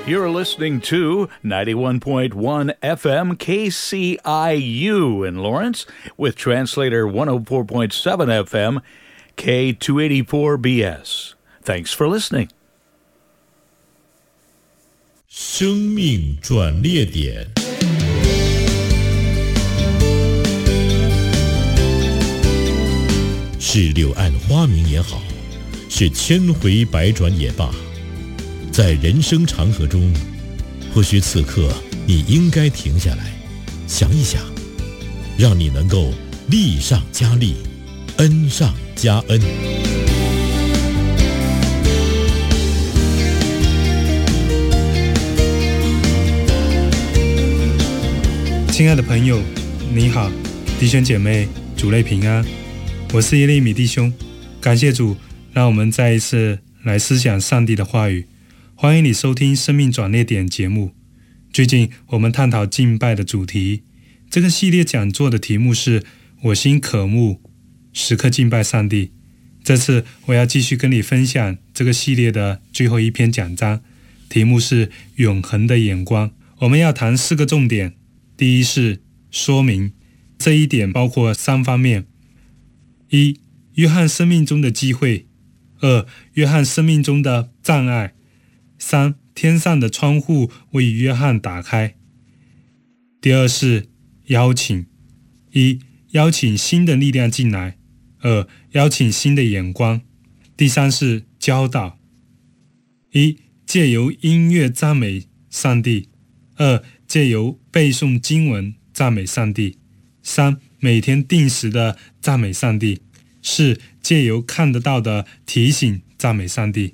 You're listening to 91.1 FM KCIU in Lawrence with translator 104.7 FM K284BS. Thanks for listening. 生命转捩点，是柳暗花明也好，是千回百转也罢，在人生长河中，或许此刻你应该停下来，想一想，让你能够力上加力，恩上加恩。 亲爱的朋友，你好，弟兄姐妹，主内平安，我是耶利米弟兄。感谢主，让我们再一次来思想上帝的话语。欢迎你收听生命转捩点节目。最近我们探讨敬拜的主题，这个系列讲座的题目是我心渴慕，时刻敬拜上帝。这次我要继续跟你分享这个系列的最后一篇讲章，题目是永恒的眼光。我们要谈4个重点。第一是说明，这一点包括3方面： 1. 约翰生命中的机会； 2. 约翰生命中的障碍； 3. 天上的窗户为约翰打开。第二是邀请： 1. 邀请新的力量进来； 2. 邀请新的眼光。第3是教导： 1. 借由音乐赞美上帝； 2. 借由背诵经文赞美上帝； 3. 每天定时的赞美上帝； 4. 借由看得到的提醒赞美上帝；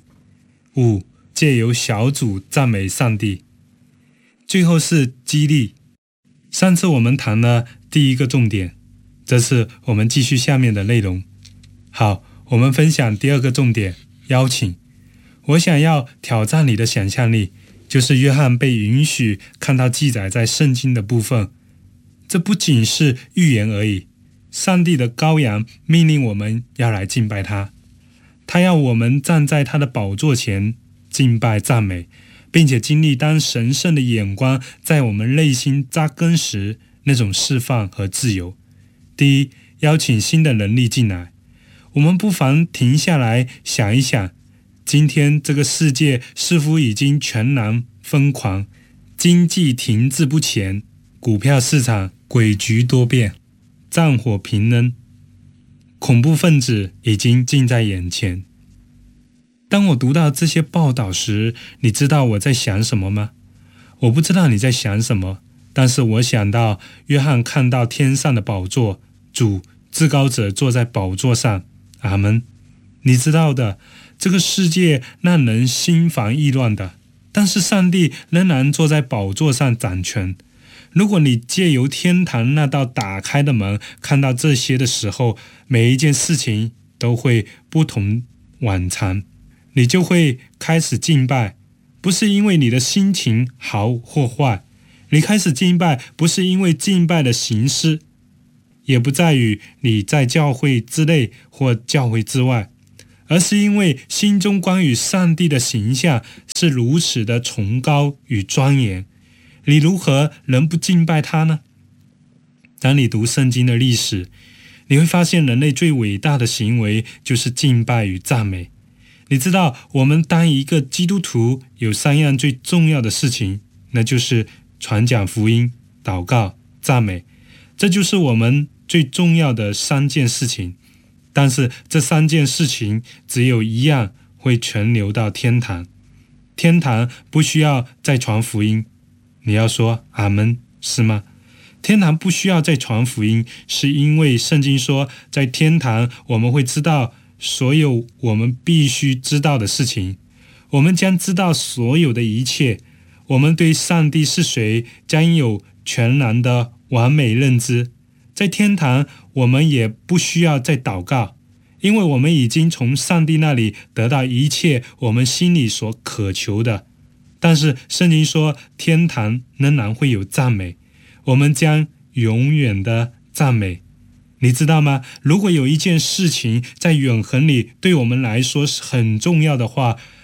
5. 借由小组赞美上帝。最后是激励。上次我们谈了第1个重点，这次我们继续下面的内容。好，我们分享第2个重点，邀请。我想要挑战你的想象力，就是约翰被允许看到记载在圣经的部分。这不仅是预言而已，上帝的羔羊命令我们要来敬拜他，他要我们站在他的宝座前敬拜赞美，并且经历当神圣的眼光在我们内心扎根时那种释放和自由。第一，邀请新的能力进来。我们不妨停下来想一想，今天这个世界似乎已经全然疯狂，经济停滞不前，股票市场诡谲多变，战火频仍，恐怖分子已经近在眼前。当我读到这些报道时，你知道我在想什么吗？我不知道你在想什么，但是我想到约翰看到天上的宝座，主至高者坐在宝座上，阿们。你知道的，这个世界让人心烦意乱的，但是上帝仍然坐在宝座上掌权。如果你借由天堂那道打开的门看到这些的时候，每一件事情都会不同往常，你就会开始敬拜，不是因为你的心情好或坏，你开始敬拜不是因为敬拜的形式，也不在于你在教会之内或教会之外，而是因为心中关于上帝的形象是如此的崇高与庄严，你如何能不敬拜他呢？当你读圣经的历史，你会发现人类最伟大的行为就是敬拜与赞美。你知道我们当一个基督徒有3样最重要的事情，那就是传讲福音、祷告、赞美，这就是我们最重要的3件事情。但是这3件事情只有1样会全流到天堂。天堂不需要再传福音。你要说阿们，是吗？天堂不需要再传福音，是因为圣经说在天堂我们会知道所有我们必须知道的事情，我们将知道所有的一切，我们对上帝是谁将有全然的完美认知。在天堂我们也不需要再祷告，因为我们已经从上帝那里得到一切我们心里所渴求的。但是圣经说天堂仍然会有赞美，我们将永远的赞美。你知道吗？如果有一件事情在永恒里对我们来说是很重要的话，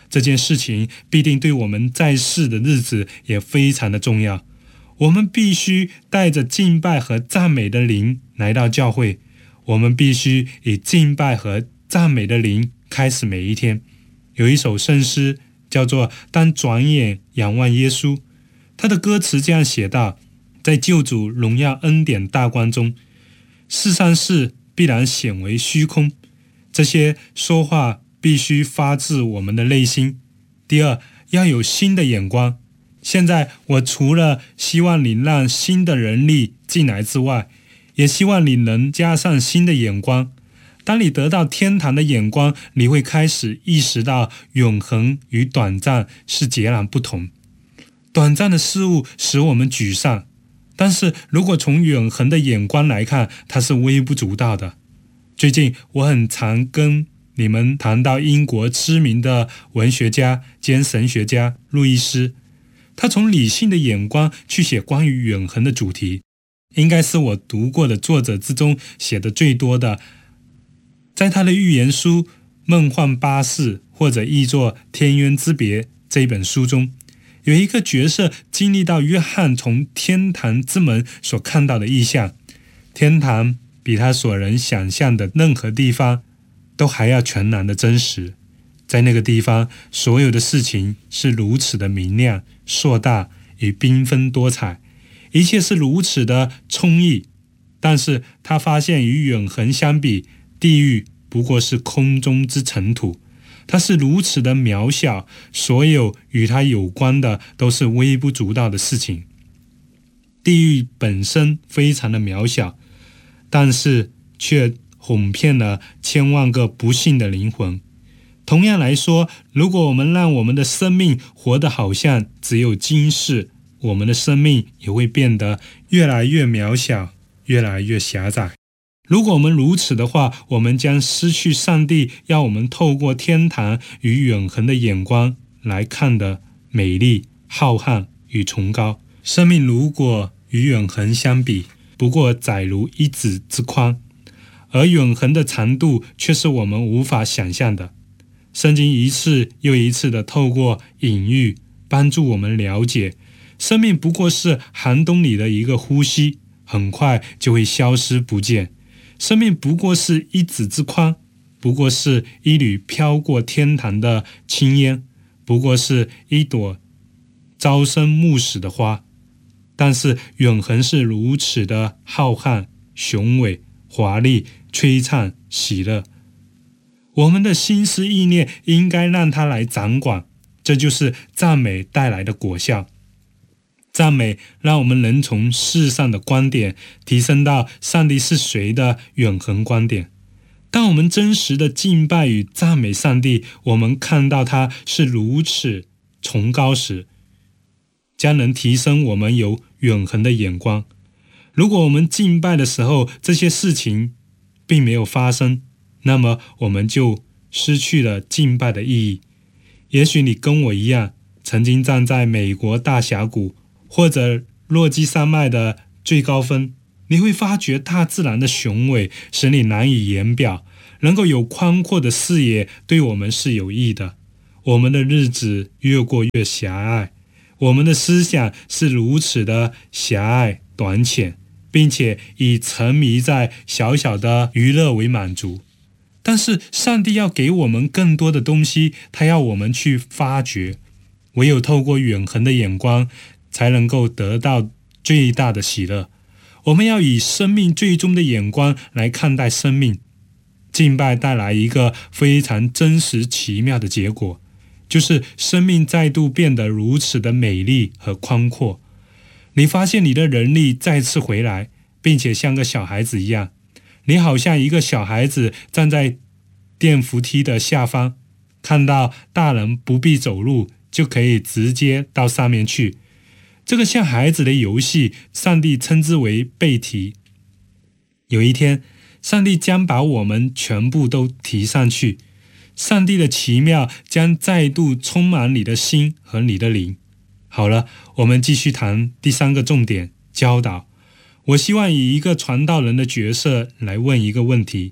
这件事情必定对我们在世的日子也非常的重要。我们必须带着敬拜和赞美的灵来到教会，我们必须以敬拜和赞美的灵开始每一天。有一首圣诗叫做《当转眼仰望耶稣》，他的歌词这样写道：在救主荣耀恩典大光中，世上事必然显为虚空。这些说话必须发自我们的内心。第二，要有新的眼光。现在我除了希望你让新的人力进来之外，也希望你能加上新的眼光。当你得到天堂的眼光，你会开始意识到永恒与短暂是截然不同。短暂的事物使我们沮丧，但是如果从永恒的眼光来看，它是微不足道的。最近我很常跟你们谈到英国知名的文学家兼神学家路易斯，他从理性的眼光去写关于永恒的主题，应该是我读过的作者之中写的最多的。在他的寓言书《梦幻巴士》或者译作《天渊之别》这一本书中，有一个角色经历到约翰从天堂之门所看到的意象。天堂比他所能想象的任何地方都还要全然的真实。在那个地方，所有的事情是如此的明亮、硕大与缤纷多彩，一切是如此的充溢。但是他发现与永恒相比，地狱不过是空中之尘土，它是如此的渺小，所有与它有关的都是微不足道的事情。地狱本身非常的渺小，但是却哄骗了千万个不幸的灵魂。同样来说，如果我们让我们的生命活得好像只有今世，我们的生命也会变得越来越渺小，越来越狭窄。如果我们如此的话，我们将失去上帝要我们透过天堂与永恒的眼光来看的美丽、浩瀚与崇高。生命如果与永恒相比，不过窄如一指之宽，而永恒的长度却是我们无法想象的。圣经一次又一次的透过隐喻帮助我们了解，生命不过是寒冬里的一个呼吸，很快就会消失不见。生命不过是一指之宽，不过是一缕飘过天堂的青烟，不过是一朵朝生暮死的花。但是永恒是如此的浩瀚、雄伟、华丽、璀璨、喜乐。我们的心思意念应该让它来掌管，这就是赞美带来的果效。赞美让我们能从世上的观点提升到上帝是谁的永恒观点。当我们真实的敬拜与赞美上帝，我们看到他是如此崇高时，将能提升我们有永恒的眼光。如果我们敬拜的时候这些事情并没有发生，那么我们就失去了敬拜的意义。也许你跟我一样，曾经站在美国大峡谷或者落基山脉的最高峰，你会发觉大自然的雄伟使你难以言表，能够有宽阔的视野对我们是有益的。我们的日子越过越狭隘，我们的思想是如此的狭隘短浅，并且以沉迷在小小的娱乐为满足。但是上帝要给我们更多的东西，他要我们去发掘。唯有透过永恒的眼光，才能够得到最大的喜乐。我们要以生命最终的眼光来看待生命。敬拜带来一个非常真实奇妙的结果，就是生命再度变得如此的美丽和宽阔。你发现你的能力再次回来，并且像个小孩子一样。你好像一个小孩子站在电扶梯的下方，看到大人不必走路就可以直接到上面去。这个像孩子的游戏，上帝称之为背提。有一天，上帝将把我们全部都提上去，上帝的奇妙将再度充满你的心和你的灵。好了，我们继续谈第三个重点，教导。我希望以一个传道人的角色来问一个问题，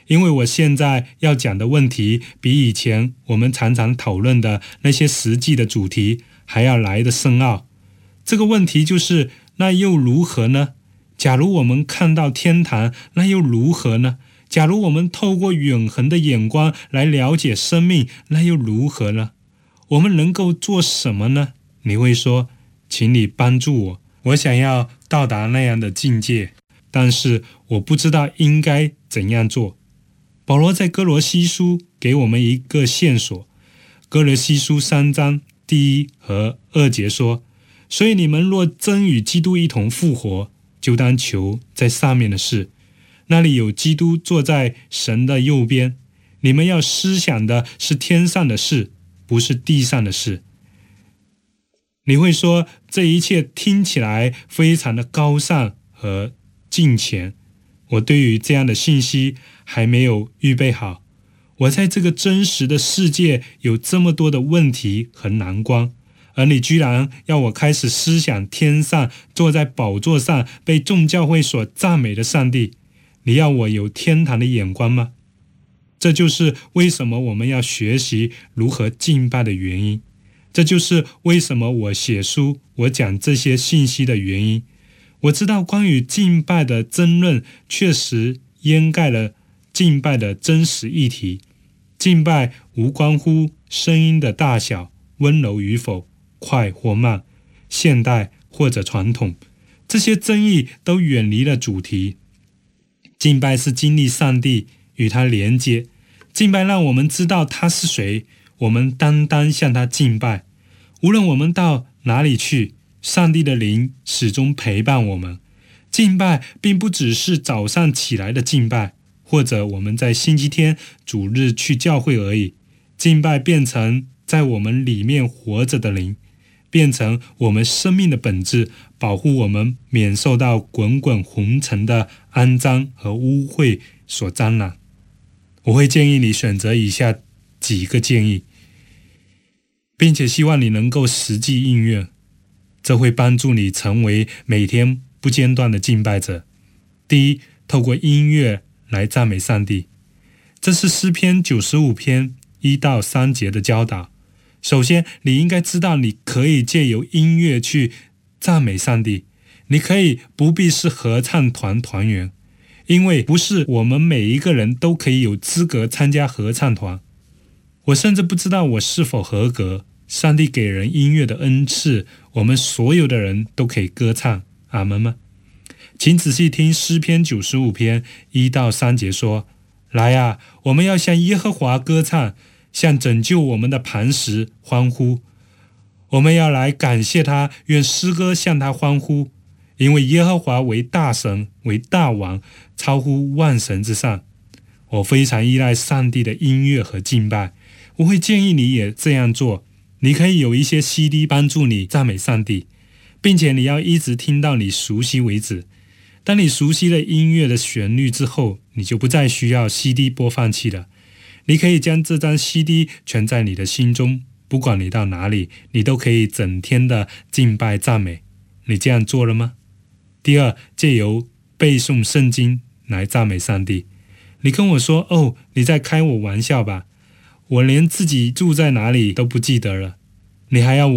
因为我现在要讲的问题比以前我们常常讨论的那些实际的主题还要来得深奥。这个问题就是，那又如何呢？假如我们看到天堂，那又如何呢？假如我们透过永恒的眼光来了解生命，那又如何呢？我们能够做什么呢？你会说，请你帮助我，我想要到达那样的境界，但是我不知道应该怎样做。保罗在哥罗西书给我们一个线索，哥罗西书3章1和2节说，所以你们若真与基督一同复活，就当求在上面的事，那里有基督坐在神的右边。你们要思想的是天上的事，不是地上的事。你会说，这一切听起来非常的高尚和敬虔，我对于这样的信息还没有预备好。我在这个真实的世界有这么多的问题和难关，而你居然要我开始思想天上坐在宝座上被众教会所赞美的上帝，你要我有天堂的眼光吗？这就是为什么我们要学习如何敬拜的原因，这就是为什么我写书，我讲这些信息的原因。我知道关于敬拜的争论确实掩盖了敬拜的真实议题。敬拜无关乎声音的大小、温柔与否、快或慢、现代或者传统，这些争议都远离了主题。敬拜是经历上帝，与他连接。敬拜让我们知道他是谁，我们单向他敬拜。无论我们到哪里去，上帝的灵始终陪伴我们。敬拜并不只是早上起来的敬拜，或者我们在星期天主日去教会而已。敬拜变成在我们里面活着的灵，变成我们生命的本质，保护我们免受到滚滚红尘的肮脏和污秽所沾染。我会建议你选择以下几个建议，并且希望你能够实际应用，这会帮助你成为每天不间断的敬拜者。第一，透过音乐来赞美上帝，这是诗篇95篇1到3节的教导。首先，你应该知道你可以借由音乐去赞美上帝。你可以不必是合唱团团员，因为不是我们每一个人都可以有资格参加合唱团。我甚至不知道我是否合格。上帝给人音乐的恩赐，我们所有的人都可以歌唱。阿们吗？请仔细听诗篇95篇1到3节说，来啊，我们要向耶和华歌唱，向拯救我们的磐石欢呼。我们要来感谢他，愿诗歌向他欢呼，因为耶和华为大神，为大王，超乎万神之上。我非常依赖上帝的音乐和敬拜，我会建议你也这样做。你可以有一些 CD 帮助你赞美上帝，并且你要一直听到你熟悉为止。当你熟悉了音乐的旋律之后，你就不再需要 CD 播放器了。你可以将这张 CD 存在你的心中，不管你到哪里，你都可以整天的敬拜赞美。你这样做了吗？第二，借由背诵圣经来赞美上帝。你跟我说，哦，你在开我玩笑吧？我连自己住在哪里都不记得了，你还要